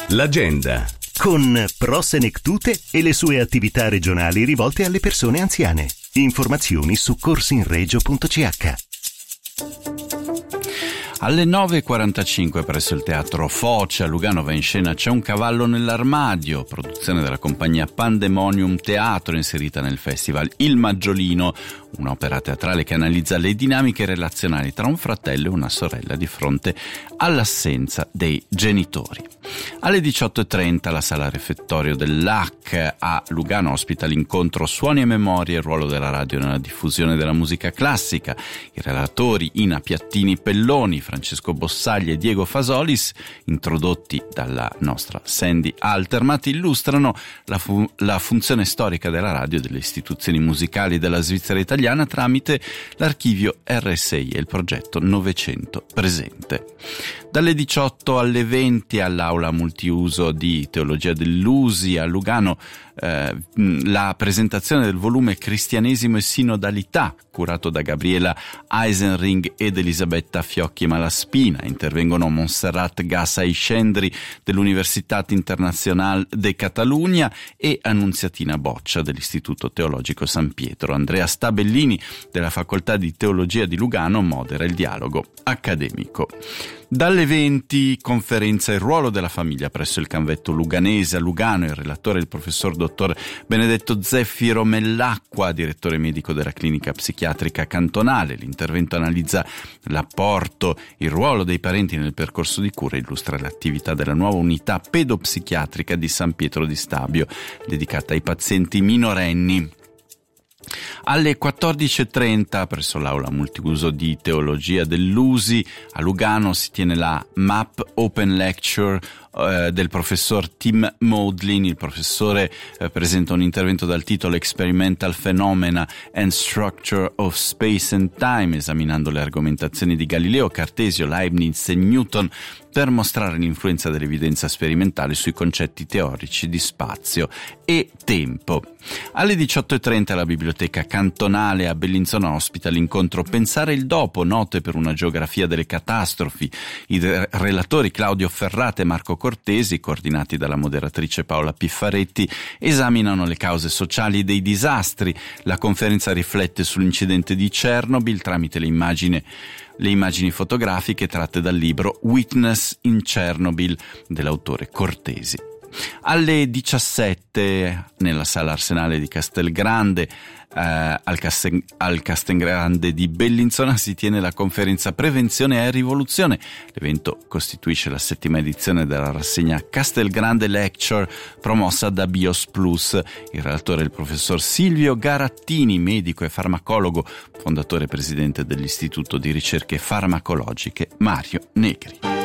L'agenda con Pro Senectute e le sue attività regionali rivolte alle persone anziane. Informazioni su corsinregio.ch. Alle 9.45 presso il Teatro Foce a Lugano va in scena C'è un cavallo nell'armadio, produzione della compagnia Pandemonium Teatro inserita nel festival Il Maggiolino, un'opera teatrale che analizza le dinamiche relazionali tra un fratello e una sorella di fronte all'assenza dei genitori. Alle 18.30 la sala refettorio dell'AC a Lugano ospita l'incontro Suoni e Memorie, il ruolo della radio nella diffusione della musica classica. I relatori Ina Piattini-Pelloni, Francesco Bossaglia e Diego Fasolis, introdotti dalla nostra Sandy Altermat, illustrano la funzione storica della radio e delle istituzioni musicali della Svizzera italiana tramite l'archivio RSI e il progetto Novecento Presente. Dalle 18 alle 20 all'aula multiuso di Teologia dell'Usi a Lugano la presentazione del volume Cristianesimo e Sinodalità, curato da Gabriela Eisenring ed Elisabetta Fiocchi Malaspina. Intervengono Montserrat Gassa Iscendri dell'Universitat Internacional de Catalunya e Annunziatina Boccia dell'Istituto Teologico San Pietro. Andrea Stabellini della Facoltà di Teologia di Lugano modera il dialogo accademico. Dalle 20 conferenza Il ruolo della famiglia presso il Canvetto Luganese a Lugano. Il relatore è il professor dottor Benedetto Zeffiro Mellacqua, direttore medico della clinica psichiatrica cantonale. L'intervento analizza l'apporto, il ruolo dei parenti nel percorso di cura e illustra l'attività della nuova unità pedopsichiatrica di San Pietro di Stabio, dedicata ai pazienti minorenni. Alle 14.30 presso l'aula multiuso di Teologia dell'Usi a Lugano si tiene la MAP Open Lecture del professor Tim Maudlin. Il professore presenta un intervento dal titolo Experimental Phenomena and Structure of Space and Time, esaminando le argomentazioni di Galileo, Cartesio, Leibniz e Newton per mostrare l'influenza dell'evidenza sperimentale sui concetti teorici di spazio e tempo. Alle 18.30 la biblioteca cantonale a Bellinzona ospita l'incontro Pensare il dopo, note per una geografia delle catastrofi. I relatori Claudio Ferrate e Marco Cortesi, coordinati dalla moderatrice Paola Piffaretti, esaminano le cause sociali dei disastri. La conferenza riflette sull'incidente di Chernobyl tramite le immagini fotografiche tratte dal libro Witness in Chernobyl dell'autore Cortesi. Alle 17 nella sala Arsenale di Castelgrande al Castelgrande di Bellinzona si tiene la conferenza Prevenzione e Rivoluzione. L'evento costituisce la 7ª edizione della rassegna Castelgrande Lecture promossa da Bios Plus. Il relatore è il professor Silvio Garattini, medico e farmacologo, fondatore e presidente dell'Istituto di Ricerche Farmacologiche Mario Negri.